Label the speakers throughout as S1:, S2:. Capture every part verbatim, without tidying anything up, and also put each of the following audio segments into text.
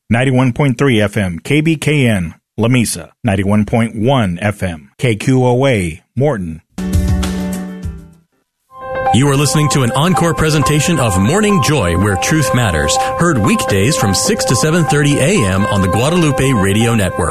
S1: ninety-one point three F M, K B K N, La Mesa, ninety-one point one F M, K Q O A, Morton.
S2: You are listening to an encore presentation of Morning Joy, where truth matters, heard weekdays from six to seven thirty a.m. on the Guadalupe Radio Network.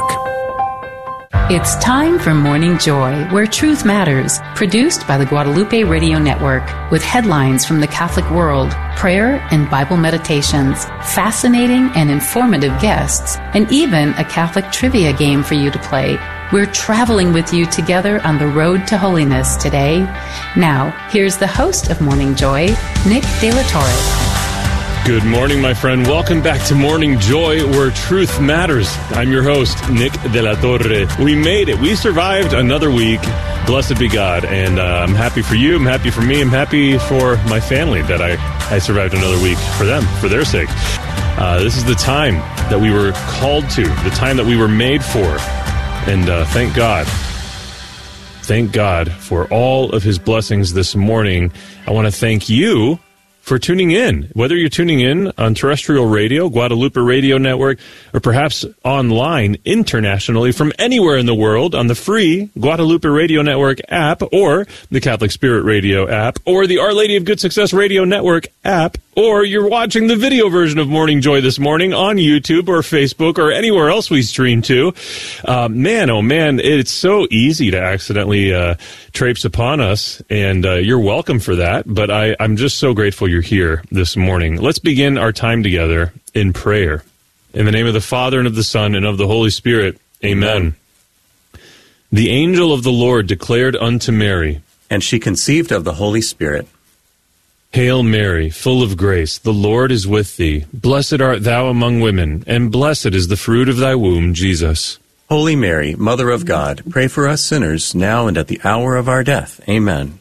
S3: It's time for Morning Joy, where truth matters, produced by the Guadalupe Radio Network, with headlines from the Catholic world, prayer and Bible meditations, fascinating and informative guests, and even a Catholic trivia game for you to play. We're traveling with you together on the road to holiness today. Now, here's the host of Morning Joy, Nick De La Torre.
S4: Good morning, my friend. Welcome back to Morning Joy, where truth matters. I'm your host, Nick De La Torre. We made it. We survived another week. Blessed be God. And uh, I'm happy for you. I'm happy for me. I'm happy for my family that I, I survived another week for them, for their sake. Uh, this is the time that we were called to, the time that we were made for. And uh, thank God. Thank God for all of his blessings this morning. I want to thank you for tuning in, whether you're tuning in on terrestrial radio, Guadalupe Radio Network, or perhaps online internationally from anywhere in the world on the free Guadalupe Radio Network app, or the Catholic Spirit Radio app, or the Our Lady of Good Success Radio Network app, or you're watching the video version of Morning Joy this morning on YouTube or Facebook or anywhere else we stream to. Uh, man, oh man, it's so easy to accidentally uh, traipse upon us, and uh, you're welcome for that, but I, I'm just so grateful you're here this morning. Let's begin our time together in prayer. In the name of the Father, and of the Son, and of the Holy Spirit, amen. The angel of the Lord declared unto Mary,
S5: and she conceived of the Holy Spirit.
S4: Hail Mary, full of grace, the Lord is with thee. Blessed art thou among women, and blessed is the fruit of thy womb, Jesus.
S5: Holy Mary, Mother of God, pray for us sinners, now and at the hour of our death. Amen.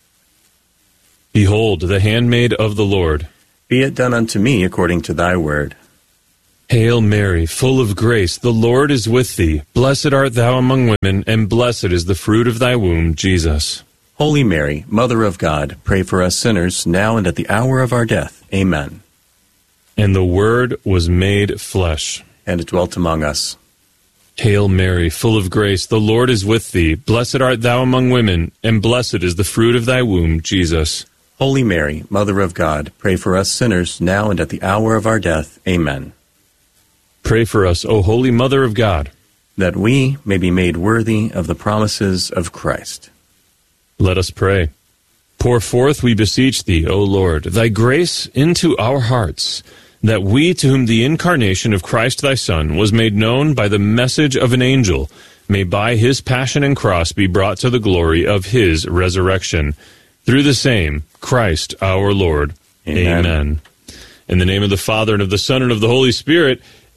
S4: Behold, the handmaid of the Lord.
S5: Be it done unto me according to thy word.
S4: Hail Mary, full of grace, the Lord is with thee. Blessed art thou among women, and blessed is the fruit of thy womb, Jesus.
S5: Holy Mary, Mother of God, pray for us sinners, now and at the hour of our death. Amen.
S4: And the Word was made flesh,
S5: and dwelt among us.
S4: Hail Mary, full of grace, the Lord is with thee. Blessed art thou among women, and blessed is the fruit of thy womb, Jesus.
S5: Holy Mary, Mother of God, pray for us sinners, now and at the hour of our death. Amen.
S4: Pray for us, O Holy Mother of God,
S5: that we may be made worthy of the promises of Christ.
S4: Let us pray. Pour forth, we beseech thee, O Lord, thy grace into our hearts, that we, to whom the incarnation of Christ thy Son was made known by the message of an angel, may by his passion and cross be brought to the glory of his resurrection. Through the same, Christ our Lord. Amen. Amen. In the name of the Father, and of the Son, and of the Holy Spirit,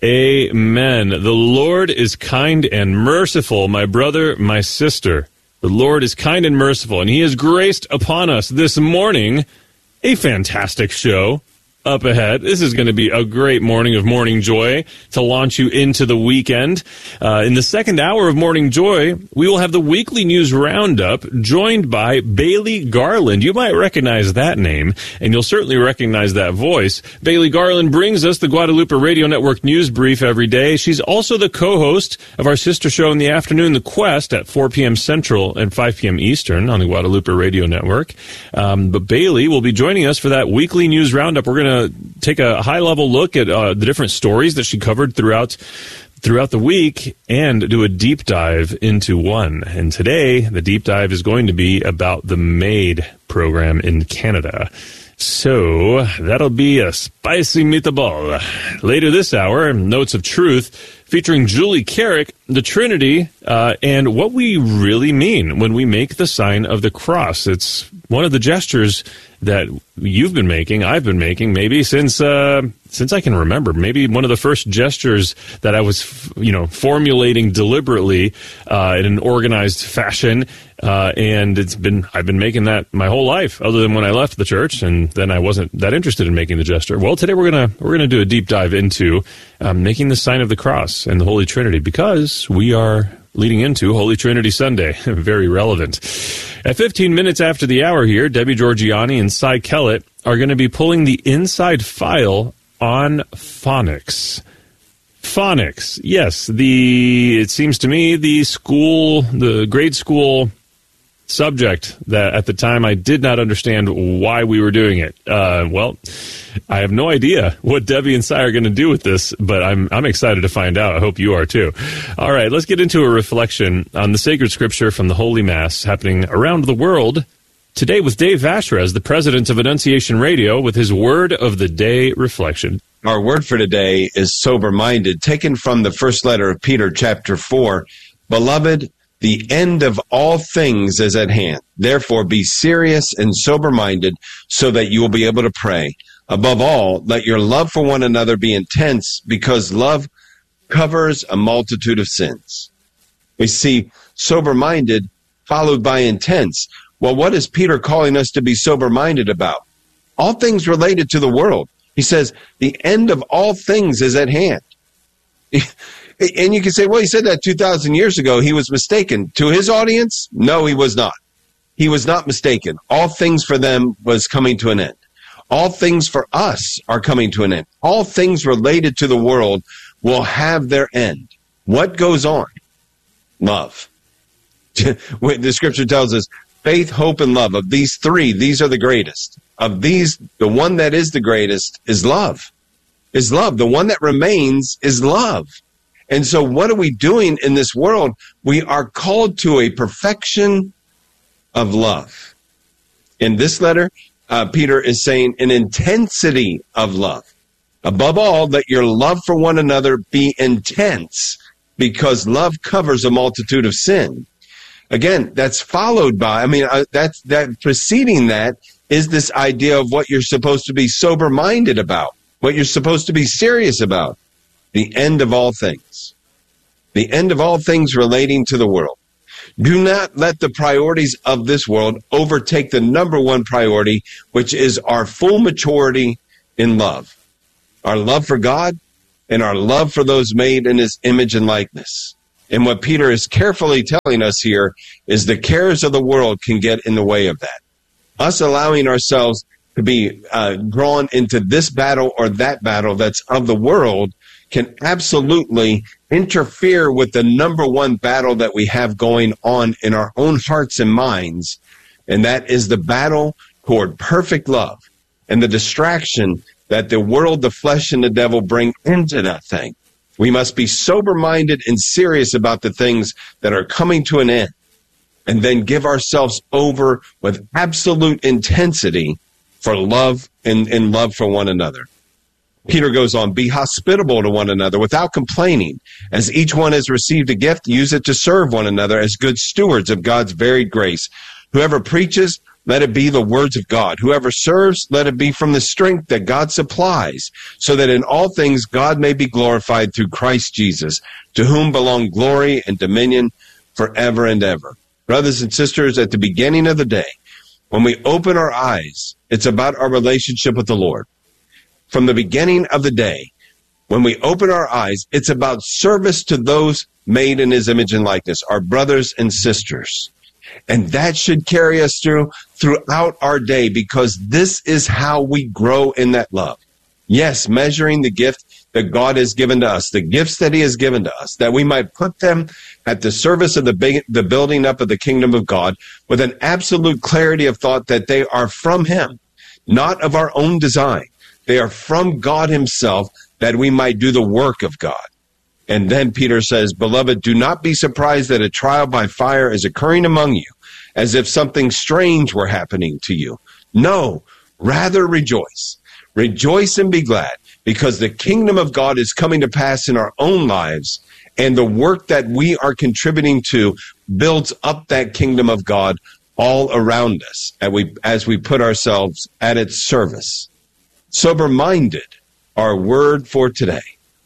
S4: amen. The Lord is kind and merciful, my brother, my sister. The Lord is kind and merciful, and he has graced upon us this morning a fantastic show up ahead. This is going to be a great morning of Morning Joy to launch you into the weekend. Uh, in the second hour of Morning Joy, we will have the weekly news roundup, joined by Bailey Garland. You might recognize that name, and you'll certainly recognize that voice. Bailey Garland brings us the Guadalupe Radio Network News Brief every day. She's also the co-host of our sister show in the afternoon, The Quest, at four p.m. Central and five p.m. Eastern on the Guadalupe Radio Network. Um, but Bailey will be joining us for that weekly news roundup. We're going to take a high-level look at uh, the different stories that she covered throughout throughout the week and do a deep dive into one. And today, the deep dive is going to be about the MAID program in Canada. So that'll be a spicy meatball. Later this hour, Notes of Truth, featuring Julie Carrick, the Trinity, uh, and what we really mean when we make the sign of the cross. It's one of the gestures that you've been making, I've been making, maybe since uh, since I can remember. Maybe one of the first gestures that I was, you know, formulating deliberately uh, in an organized fashion. Uh, and it's been I've been making that my whole life, other than when I left the church, and then I wasn't that interested in making the gesture. Well, today we're gonna we're gonna do a deep dive into um, making the sign of the cross and the Holy Trinity, because we are leading into Holy Trinity Sunday. Very relevant. At fifteen minutes after the hour here, Debbie Georgiani and Cy Kellett are going to be pulling the inside file on phonics. Phonics. Yes, the it seems to me the school, the grade school subject that at the time I did not understand why we were doing it. Uh, well, I have no idea what Debbie and Si are going to do with this, but I'm I'm excited to find out. I hope you are too. All right, let's get into a reflection on the sacred scripture from the Holy Mass happening around the world today with Dave Vashrez, the president of Annunciation Radio, with his Word of the Day reflection.
S6: Our word for today is sober-minded, taken from the first letter of Peter, chapter four. Beloved, the end of all things is at hand. Therefore, be serious and sober-minded so that you will be able to pray. Above all, let your love for one another be intense, because love covers a multitude of sins. We see sober-minded followed by intense. Well, what is Peter calling us to be sober-minded about? All things related to the world. He says, the end of all things is at hand. And you can say, well, he said that two thousand years ago. He was mistaken. To his audience, no, he was not. He was not mistaken. All things for them was coming to an end. All things for us are coming to an end. All things related to the world will have their end. What goes on? Love. The scripture tells us, faith, hope, and love. Of these three, these are the greatest. Of these, the one that is the greatest is love. Is love. The one that remains is love. And so what are we doing in this world? We are called to a perfection of love. In this letter, uh, Peter is saying an intensity of love. Above all, let your love for one another be intense, because love covers a multitude of sin. Again, that's followed by, I mean, uh, that's, that preceding that is this idea of what you're supposed to be sober-minded about, what you're supposed to be serious about, the end of all things, the end of all things relating to the world. Do not let the priorities of this world overtake the number one priority, which is our full maturity in love, our love for God and our love for those made in his image and likeness. And what Peter is carefully telling us here is the cares of the world can get in the way of that. Us allowing ourselves to be uh, drawn into this battle or that battle that's of the world can absolutely interfere with the number one battle that we have going on in our own hearts and minds, and that is the battle toward perfect love and the distraction that the world, the flesh, and the devil bring into that thing. We must be sober-minded and serious about the things that are coming to an end, and then give ourselves over with absolute intensity for love and, and love for one another. Peter goes on, be hospitable to one another without complaining. As each one has received a gift, use it to serve one another as good stewards of God's varied grace. Whoever preaches, let it be the words of God. Whoever serves, let it be from the strength that God supplies, so that in all things God may be glorified through Christ Jesus, to whom belong glory and dominion forever and ever. Brothers and sisters, at the beginning of the day, when we open our eyes, it's about our relationship with the Lord. From the beginning of the day, when we open our eyes, it's about service to those made in his image and likeness, our brothers and sisters. And that should carry us through throughout our day, because this is how we grow in that love. Yes, measuring the gift that God has given to us, the gifts that he has given to us, that we might put them at the service of the big, the building up of the kingdom of God with an absolute clarity of thought that they are from him, not of our own design. They are from God himself, that we might do the work of God. And then Peter says, beloved, do not be surprised that a trial by fire is occurring among you, as if something strange were happening to you. No, rather rejoice. Rejoice and be glad, because the kingdom of God is coming to pass in our own lives, and the work that we are contributing to builds up that kingdom of God all around us as we, as we put ourselves at its service. Sober-minded, our word for today.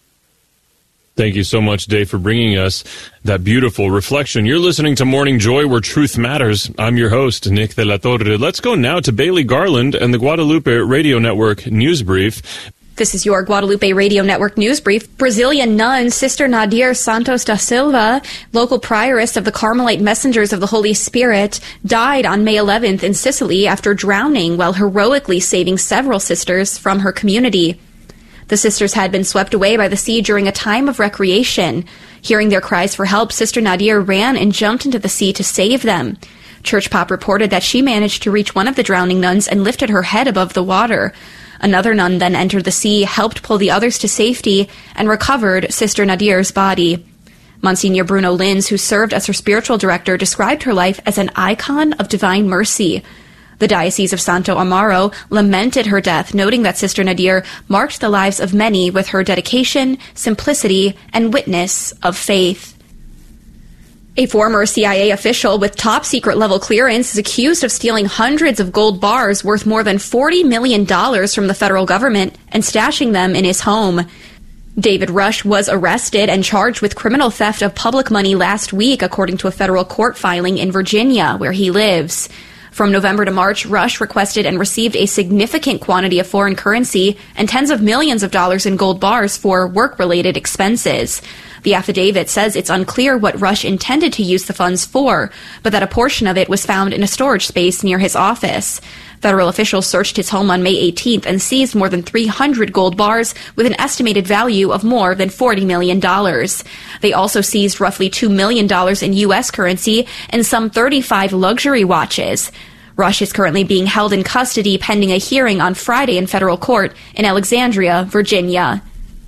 S4: Thank you so much, Dave, for bringing us that beautiful reflection. You're listening to Morning Joy, where truth matters. I'm your host, Nick de la Torre. Let's go now to Bailey Garland and the Guadalupe Radio Network News Brief.
S7: This is your Guadalupe Radio Network News Brief. Brazilian nun Sister Nadir Santos da Silva, local prioress of the Carmelite Messengers of the Holy Spirit, died on May eleventh in Sicily after drowning while heroically saving several sisters from her community. The sisters had been swept away by the sea during a time of recreation. Hearing their cries for help, Sister Nadir ran and jumped into the sea to save them. Church Pop reported that she managed to reach one of the drowning nuns and lifted her head above the water. Another nun then entered the sea, helped pull the others to safety, and recovered Sister Nadir's body. Monsignor Bruno Linz, who served as her spiritual director, described her life as an icon of divine mercy. The Diocese of Santo Amaro lamented her death, noting that Sister Nadir marked the lives of many with her dedication, simplicity, and witness of faith. A former C I A official with top-secret level clearance is accused of stealing hundreds of gold bars worth more than forty million dollars from the federal government and stashing them in his home. David Rush was arrested and charged with criminal theft of public money last week, according to a federal court filing in Virginia, where he lives. From November to March, Rush requested and received a significant quantity of foreign currency and tens of millions of dollars in gold bars for work-related expenses. The affidavit says it's unclear what Rush intended to use the funds for, but that a portion of it was found in a storage space near his office. Federal officials searched his home on May eighteenth and seized more than three hundred gold bars with an estimated value of more than forty million dollars. They also seized roughly two million dollars in U S currency and some thirty-five luxury watches. Rush is currently being held in custody pending a hearing on Friday in federal court in Alexandria, Virginia.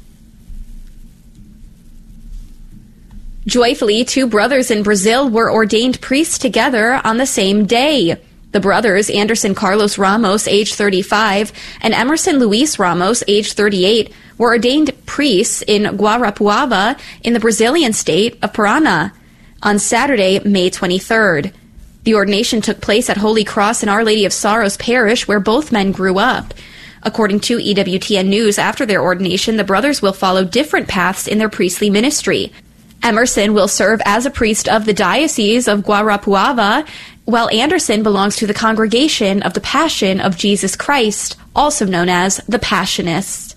S7: Joyfully, two brothers in Brazil were ordained priests together on the same day. The brothers, Anderson Carlos Ramos, age thirty-five, and Emerson Luis Ramos, age thirty-eight, were ordained priests in Guarapuava in the Brazilian state of Paraná on Saturday, May twenty-third. The ordination took place at Holy Cross and Our Lady of Sorrows Parish, where both men grew up. According to E W T N News, after their ordination, the brothers will follow different paths in their priestly ministry. Emerson will serve as a priest of the Diocese of Guarapuava, while Anderson belongs to the Congregation of the Passion of Jesus Christ, also known as the Passionists.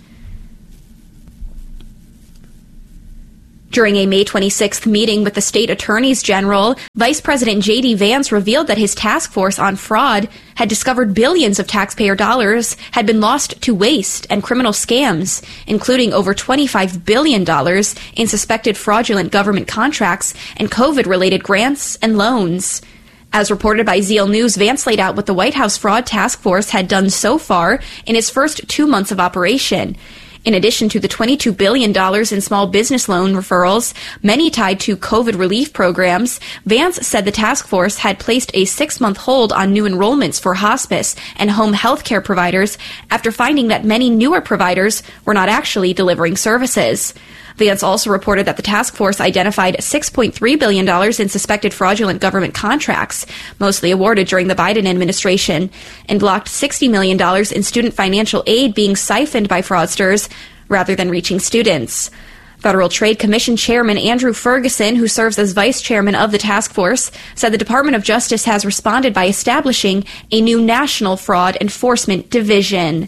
S7: During a May twenty-sixth meeting with the state attorneys general, Vice President J D Vance revealed that his task force on fraud had discovered billions of taxpayer dollars had been lost to waste and criminal scams, including over twenty-five billion dollars in suspected fraudulent government contracts and COVID-related grants and loans. As reported by Zeal News, Vance laid out what the White House Fraud Task Force had done so far in its first two months of operation. In addition to the twenty-two billion dollars in small business loan referrals, many tied to COVID relief programs, Vance said the task force had placed a six-month hold on new enrollments for hospice and home health care providers after finding that many newer providers were not actually delivering services. Vance also reported that the task force identified six point three billion dollars in suspected fraudulent government contracts, mostly awarded during the Biden administration, and blocked sixty million dollars in student financial aid being siphoned by fraudsters rather than reaching students. Federal Trade Commission Chairman Andrew Ferguson, who serves as vice chairman of the task force, said the Department of Justice has responded by establishing a new National Fraud Enforcement Division.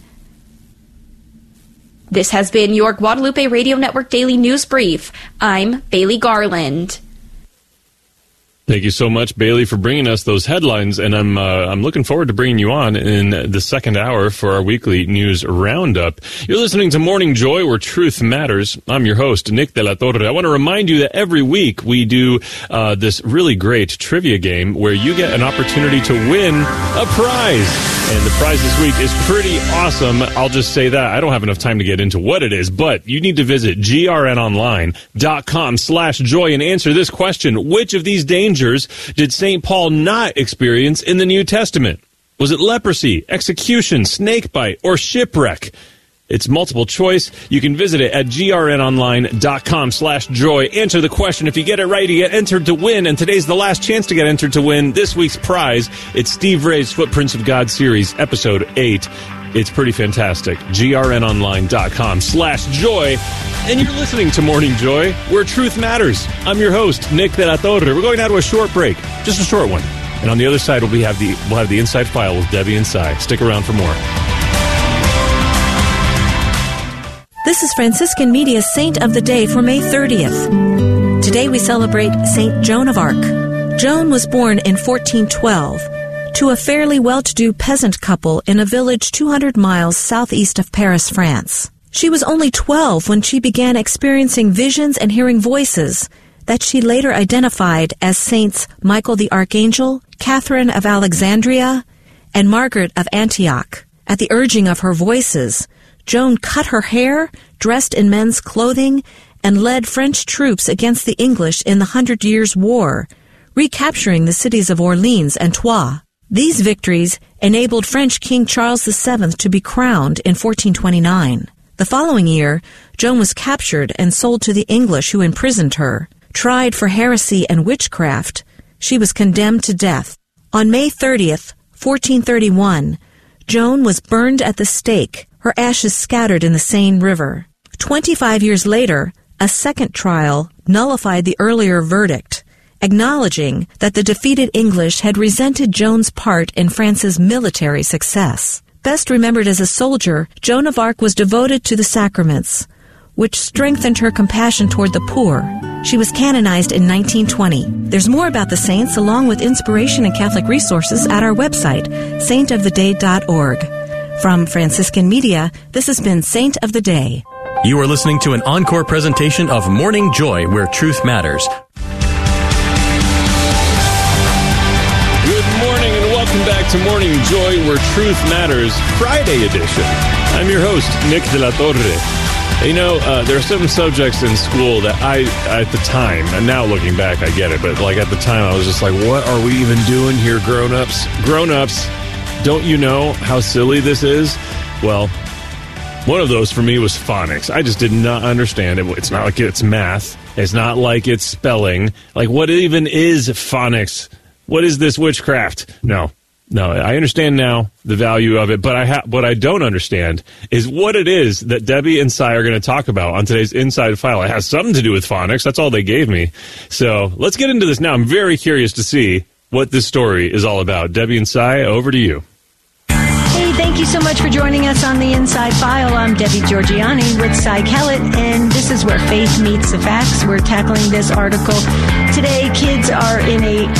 S7: This has been your Guadalupe Radio Network Daily News Brief. I'm Bailey Garland.
S4: Thank you so much, Bailey, for bringing us those headlines, and I'm uh, I'm looking forward to bringing you on in the second hour for our weekly news roundup. You're listening to Morning Joy, where truth matters. I'm your host, Nick De La Torre. I want to remind you that every week we do uh, this really great trivia game where you get an opportunity to win a prize, and the prize this week is pretty awesome. I'll just say that. I don't have enough time to get into what it is, but you need to visit grnonline.com slash joy and answer this question. Which of these dangers did Saint Paul not experience in the New Testament? Was it leprosy, execution, snakebite, or shipwreck? It's multiple choice. You can visit it at grnonline.com slash joy. Answer the question. If you get it right, you get entered to win. And today's the last chance to get entered to win this week's prize. It's Steve Ray's Footprints of God series, episode eight. It's pretty fantastic. grnonline.com slash joy. And you're listening to Morning Joy, where truth matters. I'm your host, Nick De La Torre. We're going now to a short break, just a short one. And on the other side, we'll have the we'll have the Inside File with Debbie and Cy. Stick around for more.
S8: This is Franciscan Media's Saint of the Day for May thirtieth. Today we celebrate Saint Joan of Arc. Joan was born in fourteen twelve to a fairly well-to-do peasant couple in a village two hundred miles southeast of Paris, France. She was only twelve when she began experiencing visions and hearing voices that she later identified as Saints Michael the Archangel, Catherine of Alexandria, and Margaret of Antioch. At the urging of her voices, Joan cut her hair, dressed in men's clothing, and led French troops against the English in the Hundred Years' War, recapturing the cities of Orleans and Troyes. These victories enabled French King Charles the Seventh to be crowned in fourteen twenty-nine. The following year, Joan was captured and sold to the English, who imprisoned her. Tried for heresy and witchcraft, she was condemned to death. On May thirtieth, fourteen thirty-one, Joan was burned at the stake, her ashes scattered in the Seine River. Twenty-five years later, a second trial nullified the earlier verdict, acknowledging that the defeated English had resented Joan's part in France's military success. Best remembered as a soldier, Joan of Arc was devoted to the sacraments, which strengthened her compassion toward the poor. She was canonized in nineteen twenty. There's more about the saints, along with inspiration and Catholic resources, at our website, saint of the day dot org. From Franciscan Media, this has been Saint of the Day.
S2: You are listening to an encore presentation of Morning Joy, where truth matters.
S4: Good morning and welcome back to Morning Joy, where truth matters, Friday edition. I'm your host, Nick de la Torre. You know, uh, there are certain subjects in school that I, at the time, and now looking back, I get it, but like at the time, I was just like, what are we even doing here, grown-ups? Grown-ups, don't you know how silly this is? Well, one of those for me was phonics. I just did not understand it. It's not like it's math. It's not like it's spelling. Like, what even is phonics? What is this witchcraft? No. No, I understand now the value of it, but I ha- what I don't understand is what it is that Debbie and Cy are going to talk about on today's Inside File. It has something to do with phonics. That's all they gave me. So let's get into this now. I'm very curious to see what this story is all about. Debbie and Cy, over to you.
S9: Hey, thank you so much for joining us on the Inside File. I'm Debbie Georgiani with Cy Kellett, and this is where faith meets the facts. We're tackling this article today. Kids are in a